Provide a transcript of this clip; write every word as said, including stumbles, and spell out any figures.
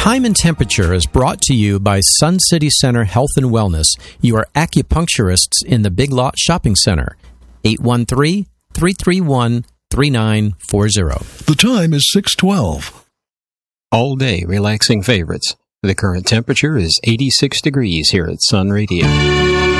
Time and Temperature is brought to you by Sun City Center Health and Wellness, your acupuncturists in the Big Lot Shopping Center. eight one three, three three one, three nine four zero. The time is six twelve. All day relaxing favorites. The current temperature is eighty-six degrees here at Sun Radio.